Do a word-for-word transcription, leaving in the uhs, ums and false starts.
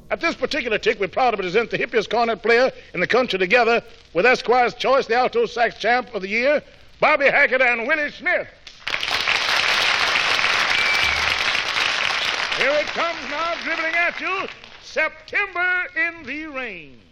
At this particular tick, we're proud to present the hippiest cornet player in the country together with Esquire's Choice, the alto sax champ of the year, Bobby Hackett and Willie Smith. Here it comes now, dribbling at you, September in the Rain.